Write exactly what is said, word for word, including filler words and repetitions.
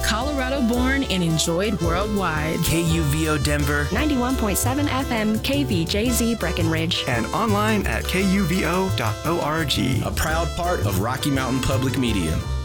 Colorado born and enjoyed worldwide. K U V O Denver, ninety-one point seven F M K V J Z Breckenridge, and online at K U V O dot org. A proud part of Rocky Mountain Public Media.